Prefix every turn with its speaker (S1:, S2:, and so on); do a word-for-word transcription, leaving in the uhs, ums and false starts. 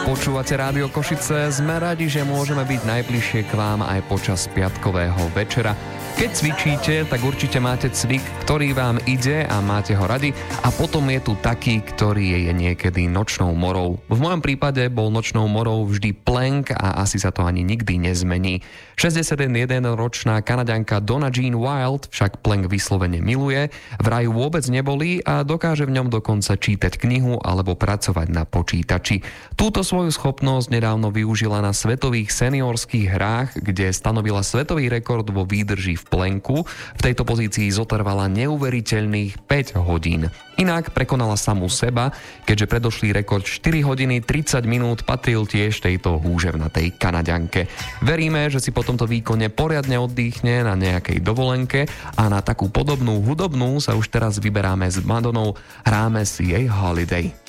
S1: Počúvate Rádio Košice, sme radi, že môžeme byť najbližšie k vám aj počas piatkového večera. Keď cvičíte, tak určite máte cvik, ktorý vám ide a máte ho radi, a potom je tu taký, ktorý je niekedy nočnou morou. V mojom prípade bol nočnou morou vždy plank a asi sa to ani nikdy nezmení. šesťdesiatjeden ročná Kanaďanka Donna Jean Wild však plank vyslovene miluje, vraj vôbec nebolí a dokáže v ňom dokonca čítať knihu alebo pracovať na počítači. Túto svoju schopnosť nedávno využila na svetových seniorských hrách, kde stanovila svetový rekord vo výdrži v plenku. V tejto pozícii zotrvala neuveriteľných päť hodín. Inak prekonala samú seba, keďže predošlý rekord štyri hodiny tridsať minút patril tiež tejto húževnatej Kanaďanke. Veríme, že si po tomto výkone poriadne oddychne na nejakej dovolenke a na takú podobnú hudobnú sa už teraz vyberáme s Madonou, hráme si jej Holiday.